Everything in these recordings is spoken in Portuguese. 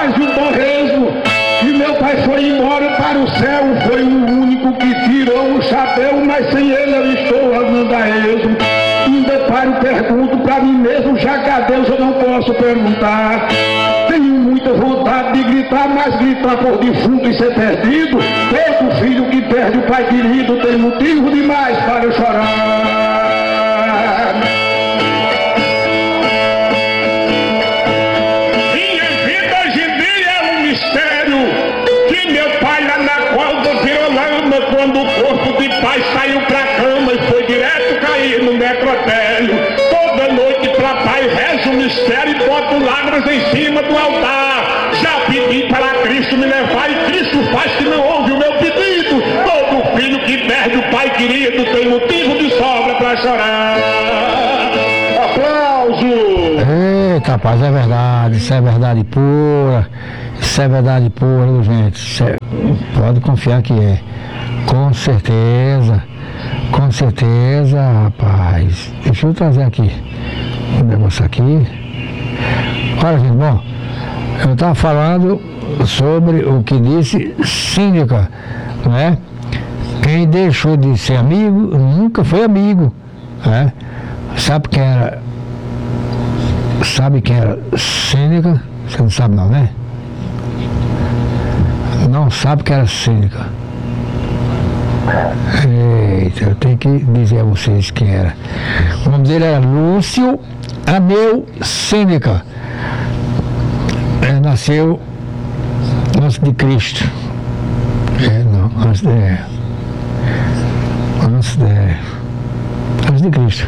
Mas o torresmo, que meu pai foi embora para o céu, foi o único que tirou o chapéu, mas sem ele eu estou andando a esmo. Ainda paro e pergunto para mim mesmo, já que a Deus eu não posso perguntar. Tenho muita vontade de gritar, mas gritar por defunto e ser perdido. Todo filho que perde o pai querido tem motivo demais para chorar. Quando o corpo de pai saiu pra cama e foi direto cair no necrotério. Toda noite pra pai reza o mistério e boto lágrimas em cima do altar. Já pedi para Cristo me levar e Cristo faz que não ouve o meu pedido. Todo filho que perde o pai querido tem motivo de sobra pra chorar. Aplauso! Eita, rapaz, é verdade, isso é verdade pura. Isso é verdade pura, gente. Pode confiar que é. Com certeza, rapaz. Deixa eu trazer aqui um negócio aqui. Olha, gente, bom, eu estava falando sobre o que disse Síndica, né? Quem deixou de ser amigo nunca foi amigo, né? Sabe quem era Síndica? Você não sabe não, né? Não sabe quem era Síndica. Eita, eu tenho que dizer a vocês quem era. O nome dele era Lúcio Aneu Sêneca. Nasceu antes de Cristo. Antes de Cristo.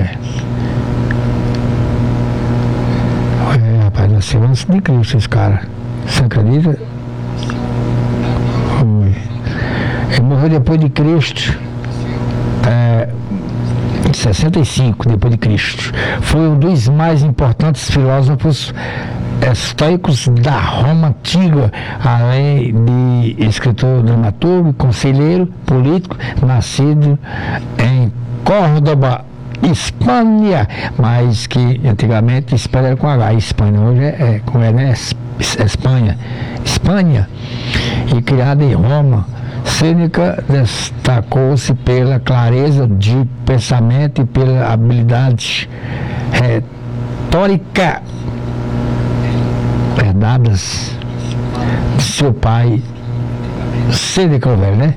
Rapaz, nasceu antes de Cristo esse cara. Você acredita? Ele morreu depois de Cristo, em 65 depois de Cristo. Foi um dos mais importantes filósofos estoicos da Roma antiga, além de escritor, dramaturgo, conselheiro político, nascido em Córdoba, Espanha, mas que antigamente Espanha era com H, Espanha, hoje é com E, né? Espanha, e criado em Roma. Sêneca destacou-se pela clareza de pensamento e pela habilidade retórica herdadas de seu pai Sêneca, velho, né?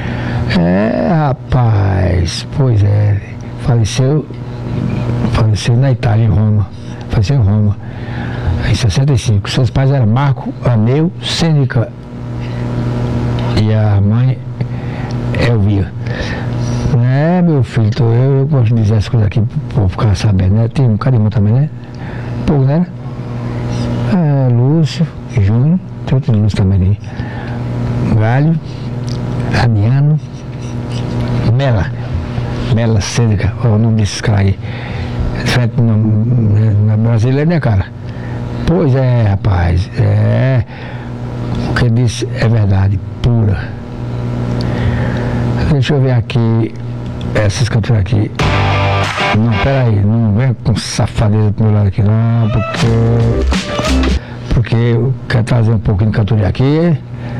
Rapaz, pois é, faleceu na Itália, em Roma, faleceu em Roma, em 65. Seus pais eram Marco Aneu Sêneca e a mãe Elvia. Meu filho, eu gosto de dizer as coisas aqui pro povo ficar sabendo, né? Tem um carinho também, né? Pouco, né? Lúcio, Júnior, tem outro Lúcio também aí. Galho, Aniano, Mela Sêneca, o nome desses caras aí. Diferente na brasileira, né, cara? Pois é, rapaz, o que ele disse é verdade pura. Deixa eu ver aqui essas cantoras aqui. Não, peraí, não vem com safadeza pro meu lado aqui não, porque eu quero trazer um pouquinho de cantoria aqui.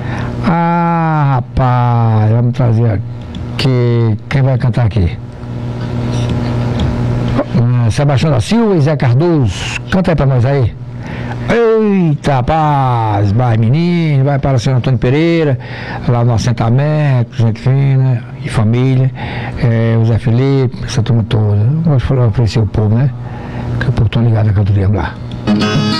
Rapaz, vamos trazer aqui. Quem vai cantar aqui? Sebastião da Silva e Zé Cardoso. Canta aí pra nós aí. Eita, rapaz, vai menino, vai para o Senhor Antônio Pereira, lá no assentamento, gente fina e família, o Zé Felipe, essa turma toda. Vamos oferecer o povo, né? Que o povo está ligado na cantoria lá.